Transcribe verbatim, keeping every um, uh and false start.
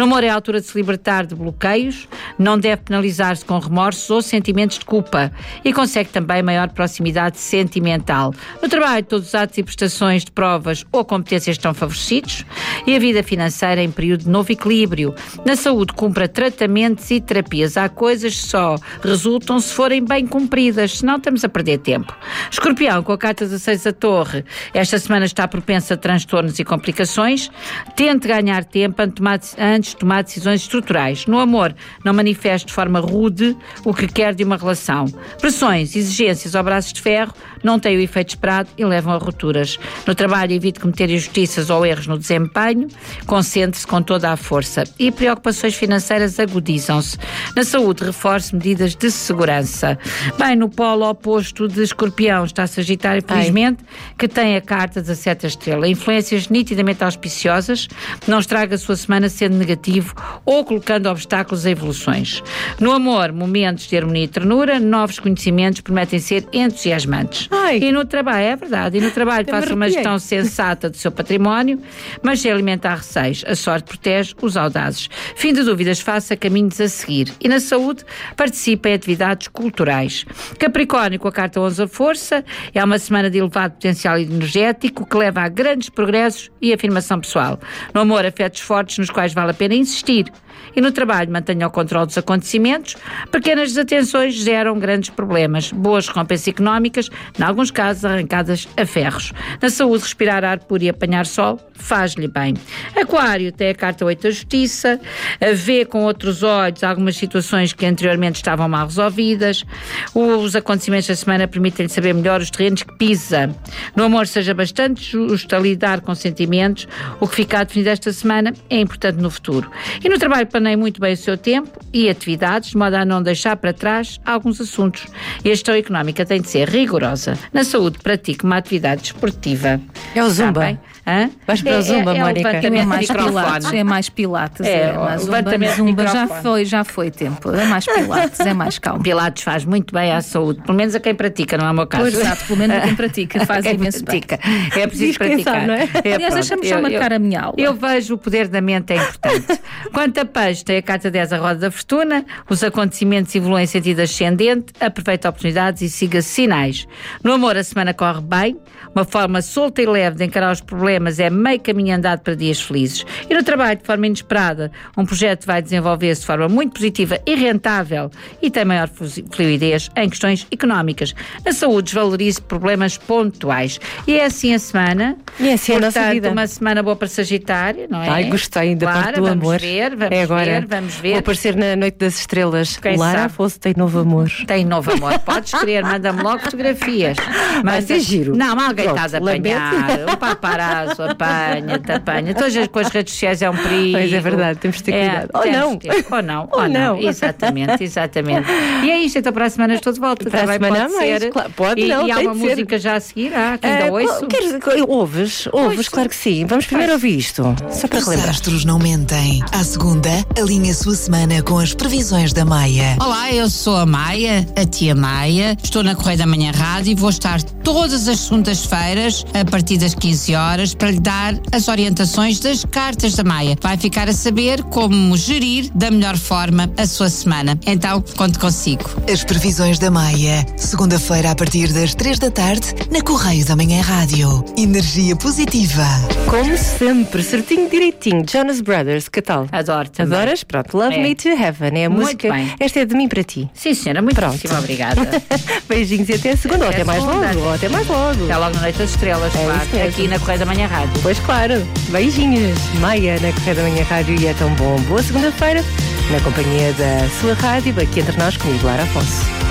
No amor é a altura de se libertar de bloqueios, não deve penalizar-se com remorsos ou sentimentos de culpa e consegue também maior proximidade sentimental. No trabalho, todos os atos e prestações de provas ou competências estão favorecidos e a vida financeira em período de novo equilíbrio. Na saúde, cumpra tratamentos e terapias. Há coisas que só resultam se forem bem cumpridas, senão estamos a perder tempo. Escorpião, com a carta dezasseis da Torre, esta semana está propensa a transtornos e complicações. Tente ganhar tempo antes de tomar decisões estruturais. No amor, não manifeste de forma rude o que quer de uma relação. Pressões, exigências ou braços de ferro não têm o efeito esperado e levam a rupturas. No trabalho, evite cometer injustiças ou erros no desempenho. Concentre-se com toda a força. E preocupações financeiras agudizam-se. Na saúde, reforce medidas de segurança. Bem, no polo oposto de Escorpião está Sagitário, felizmente, Ai. que tem a carta dezassete estrela. Influências nitidamente auspiciosas, não estraga a sua semana sendo negativo ou colocando obstáculos a evoluções. No amor, momentos de harmonia e ternura, novos conhecimentos prometem ser entusiasmantes. Ai. E no trabalho, é verdade, e no trabalho faça uma gestão sensata do seu património, mas sem alimentar receios. A sorte protege os audazes. Fim de dúvidas, faça caminhos a seguir. E na saúde, participe em atividades culturais. Capricórnio, com a carta onze, a força, é uma semana de elevado potencial energético que leva a grandes progressos e afirmação pessoal. No amor, afetos fortes nos quais vale a pena insistir. E no trabalho, mantenha o controle dos acontecimentos. Pequenas desatenções geram grandes problemas. Boas recompensas económicas, em alguns casos arrancadas a ferros. Na saúde, respirar ar puro e apanhar sol faz-lhe bem. Aquário tem a carta oito da Justiça, vê com outros olhos algumas situações que anteriormente estavam mal resolvidas. Os acontecimentos da semana permitem-lhe saber melhor os terrenos que pisa. No amor, seja bastante justo a lidar com sentimentos. O que ficar definido esta semana é importante no futuro. E no trabalho, planeie muito bem o seu tempo e atividades, de modo a não deixar para trás alguns assuntos. E a gestão económica tem de ser rigorosa. Na saúde, pratique uma atividade desportiva. É o Zumba. Hã? Vais para o Zumba, é, é, Mónica. É, é mais pilates, é mais pilates. É, é mais levantamento Zumba, de Zumba já foi, já foi tempo. É mais pilates, é mais calmo. Pilates faz muito bem à saúde, pelo menos a quem pratica, não é o meu caso. Pois, exato, pelo menos a quem pratica, faz quem imenso pratica. bem. É preciso praticar. Sabe, não é? É, Aliás, deixa-me só marcar eu, a minha aula. Eu vejo o poder da mente é importante. Quanto a peixe, tem a carta dez, a roda da fortuna, os acontecimentos evoluem em sentido ascendente, aproveita oportunidades e siga sinais. No amor, a semana corre bem, uma forma solta e leve de encarar os problemas é meio caminho andado para dias felizes. E no trabalho, de forma inesperada, um projeto vai desenvolver-se de forma muito positiva e rentável e tem maior fluidez em questões económicas. Na saúde, desvalorize problemas pontuais. E é assim a semana. E é assim Portanto, a nossa vida. Uma semana boa para Sagitário, não é? Ai, gostei da Claro, parte do vamos amor. Ver, vamos é agora. ver, vamos ver. Vou aparecer na Noite das Estrelas. Quem Lara sabe? Afonso tem novo amor. Tem novo amor. Podes escrever, manda-me logo fotografias. Vai ser giro. Não, alguém Pronto, estás a apanhar. O paparazzo apanha-te, apanha. Todas as com as redes sociais é um perigo. Pois é verdade, temos de ter É, cuidado. Ou temos não. de ter- Ou não, ou, Ou não. não. Exatamente, exatamente. E é isto, então para a semana estou de volta. Para a Também semana pode há mais, ser. claro, pode e, não, e há tem uma de ser. música já a seguir, ah, que ainda Ah, ouço. queres, ouves? Ouves, Ouço. claro que sim. Vamos primeiro ouvir isto, só para Os relembrar. astros não mentem. À segunda, alinhe a sua semana com as previsões da Maia. Olá, eu sou a Maia, a tia Maia. Estou na Correio da Manhã Rádio e vou estar todas as segundas-feiras, a partir das quinze horas, para lhe dar as orientações das cartas da Maia. Vai ficar a saber como gerir da melhor forma a sua semana. Então, conto consigo. As previsões da Maia. Segunda-feira, a partir das três da tarde, na Correio da Manhã Rádio. Energia positiva. Como sempre, certinho, direitinho. Jonas Brothers, que tal? Adoro também. Adoras? Pronto, Love É. Me to Heaven é a Muito música. bem. Esta é de mim para ti. Sim, senhora, muito Pronto. muitíssimo obrigada. Beijinhos e até a segunda, ou Até até mais segunda. logo, ou até mais logo. Até logo na Noite das Estrelas, É claro, isso mesmo. aqui na Correio da Manhã Rádio. Pois claro. Beijinhos. Maia na Correio da Manhã Rádio e é tão bom. Boa segunda-feira na companhia da sua rádio, aqui entre nós comigo, Lara Afonso.